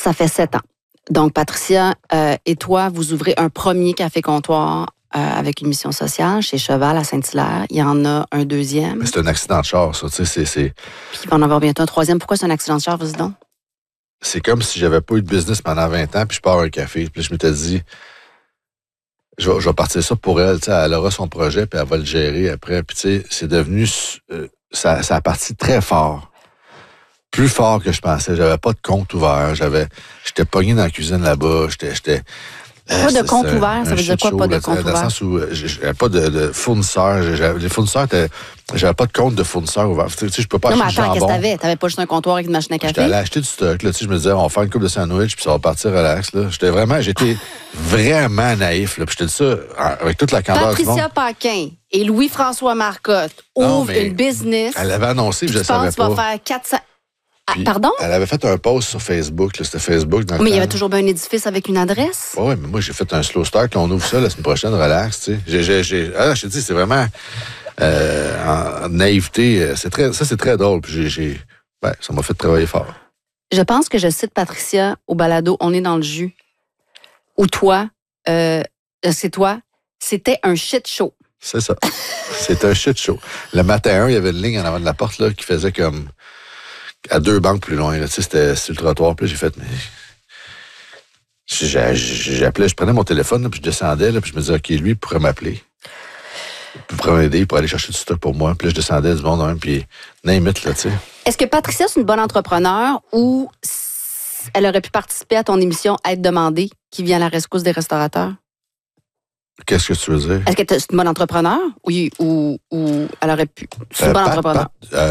Ça fait 7 ans. Donc, Patricia et toi, vous ouvrez un premier café-comptoir avec une mission sociale chez Cheval à Saint-Hilaire. Il y en a un deuxième. Mais c'est un accident de char, ça. Tu sais, Puis il va en avoir bientôt un troisième. Pourquoi c'est un accident de char, vas-y donc? C'est comme si j'avais pas eu de business pendant 20 ans, puis je pars à un café. Puis je m'étais dit, je vais partir ça pour elle. Tu sais, elle aura son projet, puis elle va le gérer après. Puis tu sais, c'est devenu... ça a parti très fort. Plus fort que je pensais. J'avais pas de compte ouvert. J'étais pogné dans la cuisine là-bas. Pas de compte ouvert, ça veut dire quoi, pas de compte ouvert? Dans le sens où j'avais pas de fournisseurs. Les fournisseurs j'avais pas de compte de fournisseurs ouvert. Tu sais, je peux pas acheter du jambon. Non, mais attends, qu'est-ce que t'avais? T'avais pas juste un comptoir avec une machine à café? J'étais allé acheter du stock. Là, tu sais, je me disais, on va faire une coupe de sandwich, puis ça va partir relax. Là. J'étais vraiment naïf. Là, puis je te dis ça avec toute la candeur du monde. Patricia Paquin et Louis-François Marcotte ouvrent une business. Elle avait annoncé, je ne savais pas. Tu vas faire 400... Puis, pardon? Elle avait fait un post sur Facebook. Là, c'était Facebook. Dans le mais il y temps. avait toujours bien un édifice avec une adresse. Oui, mais moi, j'ai fait un slow start. On ouvre ça la semaine prochaine, relax. Tu sais. Je te dis, c'est vraiment en naïveté. C'est très drôle. Puis ça m'a fait travailler fort. Je pense que je cite Patricia au balado On est dans le jus. Ou toi, c'est toi, c'était un shit show. C'est ça. C'était un shit show. Le matin, il y avait une ligne en avant de la porte là, qui faisait comme... à 2 banques plus loin. Là. Tu sais, c'était sur le trottoir. Puis là, j'ai fait... mais j'appelais, je prenais mon téléphone, là, puis je descendais, là, puis je me disais, OK, lui, il pourrait m'appeler. Il pourrait m'aider, pour aller chercher du stock pour moi. Puis là, je descendais du monde, puis name it, là, tu sais. Est-ce que Patricia, c'est une bonne entrepreneur ou elle aurait pu participer à ton émission Être demandée, qui vient à la rescousse des restaurateurs? Qu'est-ce que tu veux dire? Est-ce que c'est une bonne entrepreneur ou elle aurait pu... C'est une bonne entrepreneur?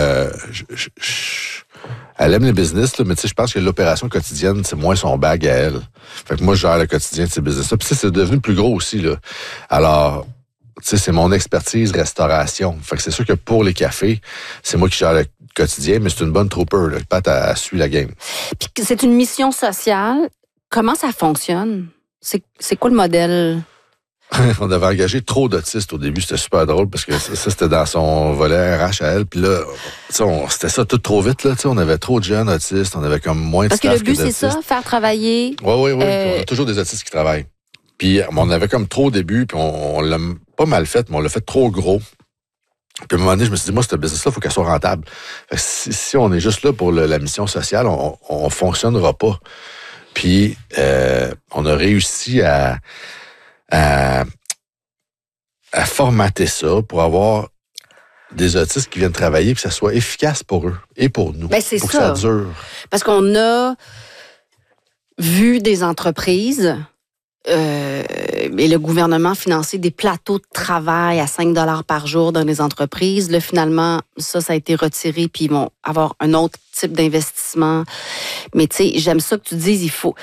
Elle aime les business, là, mais tu sais, je pense que l'opération quotidienne, c'est moins son bag à elle. Fait que moi, je gère le quotidien de ces business-là. Puis c'est devenu plus gros aussi, là. Alors, tu sais, c'est mon expertise restauration. Fait que c'est sûr que pour les cafés, c'est moi qui gère le quotidien, mais c'est une bonne trooper, là. Pat, elle suit la game. Puis c'est une mission sociale. Comment ça fonctionne? C'est quoi le modèle? On avait engagé trop d'autistes au début, c'était super drôle parce que ça c'était dans son volet RH à elle. Puis là, c'était ça tout trop vite. Là, on avait trop de jeunes autistes, on avait comme moins de staff. Parce que le but, c'est ça, faire travailler. Oui. On a toujours des autistes qui travaillent. Puis on avait comme trop au début, puis on l'a pas mal fait, mais on l'a fait trop gros. Puis à un moment donné, je me suis dit, moi, ce business-là, il faut qu'elle soit rentable. Fait que si on est juste là pour la mission sociale, on fonctionnera pas. Puis on a réussi à formater ça pour avoir des autistes qui viennent travailler et que ça soit efficace pour eux et pour nous. Ben, c'est pour ça. Que ça dure. Parce qu'on a vu des entreprises et le gouvernement financer des plateaux de travail à 5 $ par jour dans les entreprises. Là, finalement, ça a été retiré puis ils vont avoir un autre type d'investissement. Mais tu sais, j'aime ça que tu dises, il faut...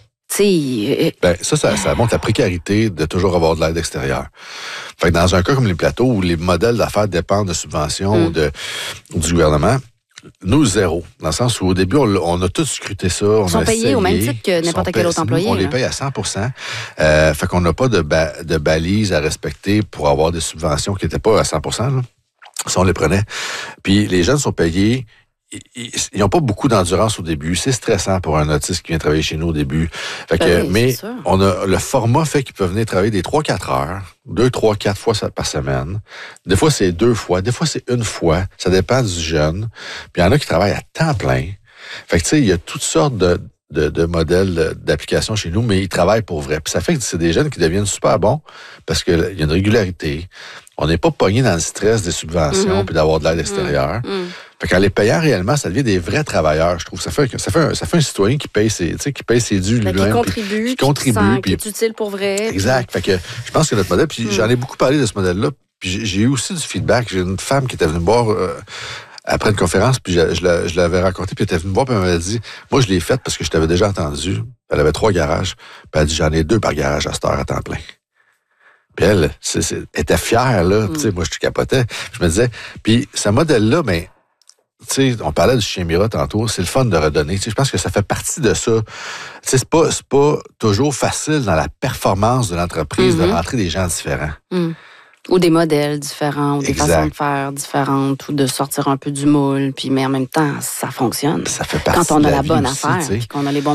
Ça montre la précarité de toujours avoir de l'aide extérieure. Fait que dans un cas comme les plateaux où les modèles d'affaires dépendent de subventions ou du gouvernement, nous, zéro. Dans le sens où au début, on a tous scruté ça. Ils sont payés au même titre que n'importe quel autre employé. On les paye à 100%. Fait qu'on n'a pas de balises à respecter pour avoir des subventions qui n'étaient pas à 100%. Là. Ça, on les prenait. Puis les jeunes sont payés. Ils n'ont pas beaucoup d'endurance au début. C'est stressant pour un autiste qui vient travailler chez nous au début. Fait que, mais on a le format fait qu'ils peuvent venir travailler des 3-4 heures, 2, 3, 4 fois par semaine. Des fois, c'est 2 fois. Des fois, c'est 1 fois. Ça dépend du jeune. Puis il y en a qui travaillent à temps plein. Fait que, tu sais, il y a toutes sortes de modèles d'application chez nous, mais ils travaillent pour vrai. Puis ça fait que c'est des jeunes qui deviennent super bons parce qu'il y a une régularité. On n'est pas pogné dans le stress des subventions puis d'avoir de l'aide extérieure. Fait qu'en les payant réellement, ça devient des vrais travailleurs, je trouve. Ça fait un citoyen qui paye ses dus lui-même. Qui contribue. Qui est utile pour vrai. Exact. Fait que je pense que notre modèle, puis j'en ai beaucoup parlé de ce modèle-là, puis j'ai eu aussi du feedback. J'ai une femme qui était venue me voir après une conférence, puis je l'avais raconté, puis elle était venue me voir, puis elle m'avait dit, moi, je l'ai faite parce que je t'avais déjà entendu. Elle avait 3 garages, puis elle a dit, j'en ai 2 par garage à cette heure à temps plein. Puis elle était fière, là. Tu sais, moi, je capotais. Je me disais, puis ce modèle-là, mais tu sais, on parlait du chien Mira tantôt, c'est le fun de redonner. Tu sais, je pense que ça fait partie de ça. Tu sais, c'est pas toujours facile dans la performance de l'entreprise de rentrer des gens différents. Ou des modèles différents, ou des façons de faire différentes, ou de sortir un peu du moule. Puis, mais en même temps, ça fonctionne. Ça fait partie quand on de a la la vie bonne aussi, affaire, tu sais. puis qu'on a les bons